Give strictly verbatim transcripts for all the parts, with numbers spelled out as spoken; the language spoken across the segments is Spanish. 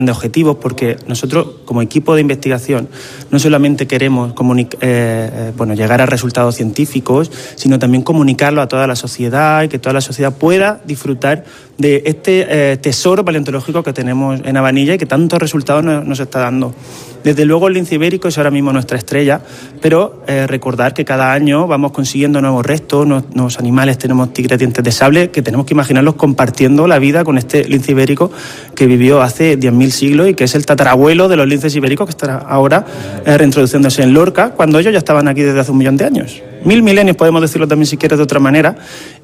de objetivos, porque nosotros como equipo de investigación no solamente queremos comunic- eh, bueno, llegar a resultados científicos, sino también comunicarlo a toda la sociedad y que toda la sociedad pueda disfrutar de este eh, tesoro paleontológico que tenemos en Abanilla y que tantos resultados nos, nos está dando. Desde luego el lince ibérico es ahora mismo nuestra estrella, pero eh, recordar que cada año vamos consiguiendo nuevos restos, nuevos, nuevos animales, tenemos tigres dientes de sable, que tenemos que imaginarlos compartiendo la vida con este lince ibérico que vivió hace diez mil siglos y que es el tatarabuelo de los linces ibéricos que está ahora eh, reintroduciéndose en Lorca, cuando ellos ya estaban aquí desde hace un millón de años. Mil milenios, podemos decirlo también si quieres de otra manera,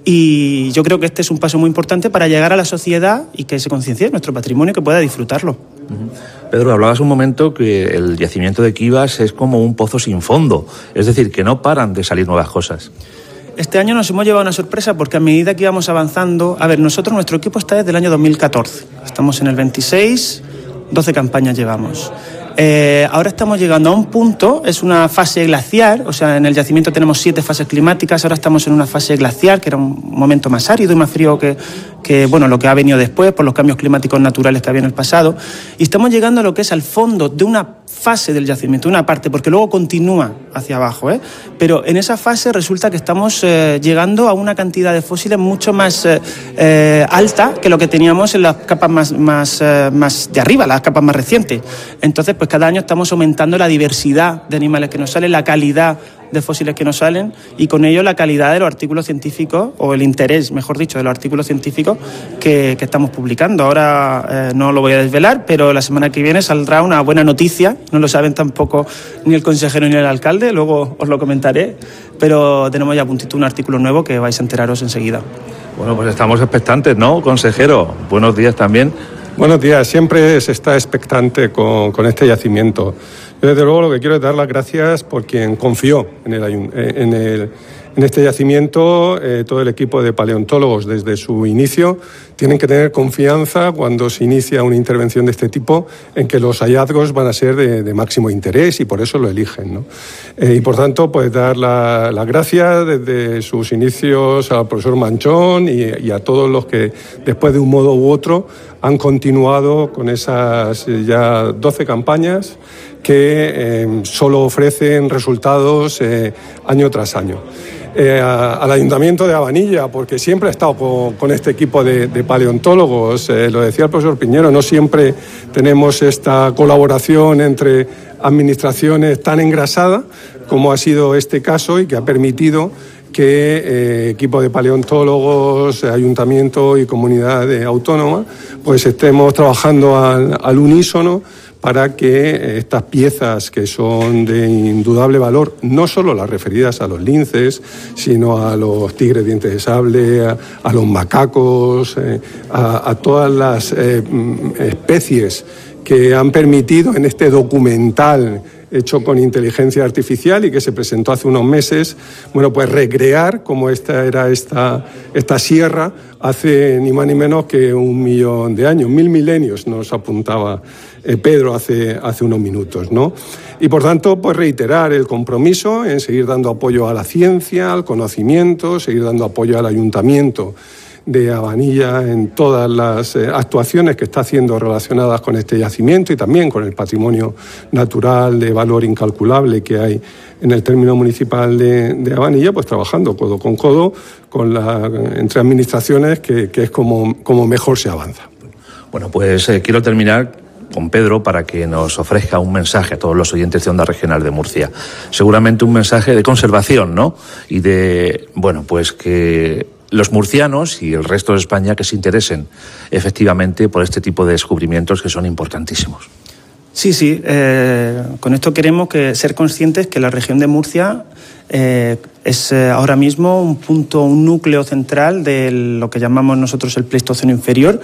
y yo creo que este es un paso muy importante para llegar a la sociedad y que se conciencie nuestro patrimonio y que pueda disfrutarlo. Uh-huh. Pedro, hablabas un momento que el yacimiento de Quivas es como un pozo sin fondo, es decir, que no paran de salir nuevas cosas. Este año nos hemos llevado una sorpresa porque a medida que íbamos avanzando... A ver, nosotros, nuestro equipo está desde el año dos mil catorce. Estamos en el veintiséis, doce campañas llevamos. Eh, ahora estamos llegando a un punto, es una fase glaciar, o sea, en el yacimiento tenemos siete fases climáticas, ahora estamos en una fase glaciar, que era un momento más árido y más frío que, que bueno, lo que ha venido después por los cambios climáticos naturales que había en el pasado, y estamos llegando a lo que es al fondo de una fase del yacimiento, una parte, porque luego continúa hacia abajo, ¿eh? Pero en esa fase resulta que estamos eh, llegando a una cantidad de fósiles mucho más eh, eh, alta que lo que teníamos en las capas más, más, eh, más de arriba, las capas más recientes. Entonces, pues cada año estamos aumentando la diversidad de animales que nos salen, la calidad de fósiles que nos salen y con ello la calidad de los artículos científicos, o el interés, mejor dicho, de los artículos científicos que, que estamos publicando. Ahora eh, no lo voy a desvelar, pero la semana que viene saldrá una buena noticia, no lo saben tampoco ni el consejero ni el alcalde, luego os lo comentaré, pero tenemos ya a puntito un artículo nuevo que vais a enteraros enseguida. Bueno, pues estamos expectantes, ¿no, consejero? Buenos días también. Buenos días, siempre se está expectante con, con este yacimiento. Yo desde luego lo que quiero es dar las gracias por quien confió en, el, en, el, en este yacimiento. Eh, todo el equipo de paleontólogos desde su inicio tienen que tener confianza cuando se inicia una intervención de este tipo en que los hallazgos van a ser de, de máximo interés y por eso lo eligen, ¿no? Eh, y por tanto, pues dar las la gracias desde sus inicios al profesor Manchón y, y a todos los que después de un modo u otro han continuado con esas ya doce campañas que eh, solo ofrecen resultados eh, año tras año. Eh, a, al Ayuntamiento de Abanilla, porque siempre ha estado con, con este equipo de, de paleontólogos, eh, lo decía el profesor Piñero, no siempre tenemos esta colaboración entre administraciones tan engrasada como ha sido este caso y que ha permitido que eh, equipo de paleontólogos, ayuntamiento y comunidad autónoma, pues estemos trabajando al, al unísono para que estas piezas que son de indudable valor, no solo las referidas a los linces, sino a los tigres dientes de sable, a, a los macacos, eh, a, a todas las eh, especies que han permitido en este documental hecho con inteligencia artificial y que se presentó hace unos meses, bueno, pues recrear cómo esta era esta, esta sierra hace ni más ni menos que un millón de años, mil milenios nos apuntaba eh, Pedro hace, hace unos minutos, ¿no? Y por tanto, pues reiterar el compromiso en seguir dando apoyo a la ciencia, al conocimiento, seguir dando apoyo al ayuntamiento de Abanilla en todas las eh, actuaciones que está haciendo relacionadas con este yacimiento y también con el patrimonio natural de valor incalculable que hay en el término municipal de, de Abanilla, pues trabajando codo con codo con la, entre administraciones, que, que es como, como mejor se avanza. Bueno, pues eh, quiero terminar con Pedro para que nos ofrezca un mensaje a todos los oyentes de Onda Regional de Murcia. Seguramente un mensaje de conservación, ¿no? Y de, bueno, pues que los murcianos y el resto de España que se interesen efectivamente por este tipo de descubrimientos que son importantísimos. Sí, sí. Eh, con esto queremos que ser conscientes que la región de Murcia eh, es eh, ahora mismo un punto, un núcleo central de lo que llamamos nosotros el Pleistoceno inferior,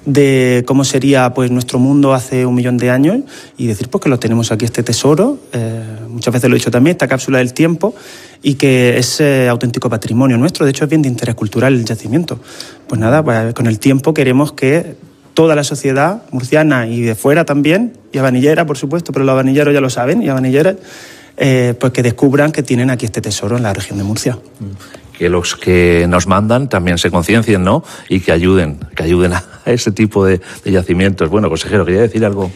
de cómo sería pues nuestro mundo hace un millón de años, y decir pues que lo tenemos aquí, este tesoro, eh, muchas veces lo he dicho también, esta cápsula del tiempo, y que es eh, auténtico patrimonio nuestro. De hecho, es bien de interés cultural el yacimiento. Pues nada, pues, con el tiempo queremos que toda la sociedad murciana y de fuera también, y abanillera, por supuesto, pero los abanilleros ya lo saben, y abanilleras, eh, pues que descubran que tienen aquí este tesoro en la región de Murcia. que los que nos mandan también se conciencien, ¿no? Y que ayuden, que ayuden a ese tipo de, de yacimientos. Bueno, consejero, ¿quería decir algo?